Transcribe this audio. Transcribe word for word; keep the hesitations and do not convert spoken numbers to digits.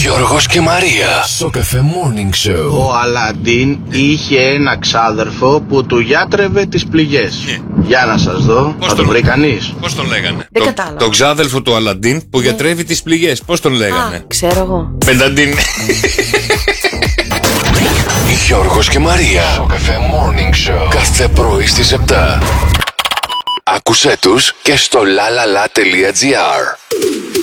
Γιώργος και Μαρία. Σοκαφέ Morning Show. Ο Αλαντίν είχε ένα ξάδερφο που του γιάτρευε τις πληγές. Ναι. Για να σας δω. Πώς Θα τον- το βρει κανείς? Πώς τον λέγανε? Δεν Το- κατάλαβα. Το ξάδελφο του Αλαντίν που γιατρεύει τις πληγές. Πώς τον λέγανε? Α, ξέρω εγώ. Πενταντίν. Γιώργος και Μαρία. Σοκαφέ Morning Show. Κάθε πρωί στις επτά. Άκουσέ τους και στο lalala.gr.